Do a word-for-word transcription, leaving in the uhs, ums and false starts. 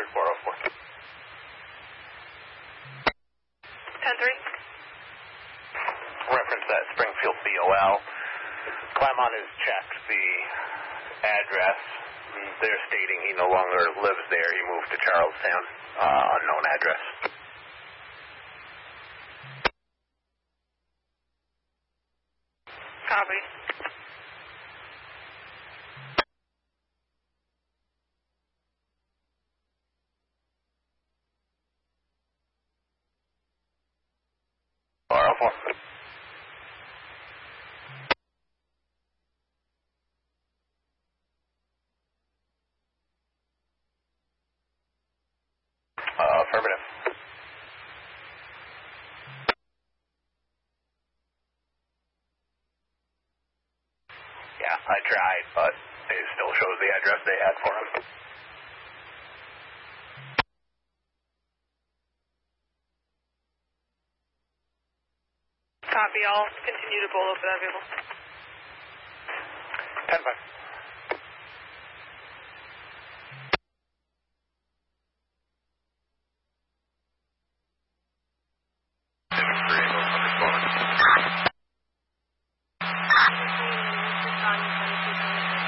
four oh four. ten three. Reference that Springfield B O L. Clemon has checked the address. They're stating he no longer lives there. He moved to Charlestown, uh, unknown address. Copy. four oh four. Uh, affirmative. Yeah, I tried, but it still shows the address they had for him. Copy. I'll continue to bowl over that vehicle. ten five.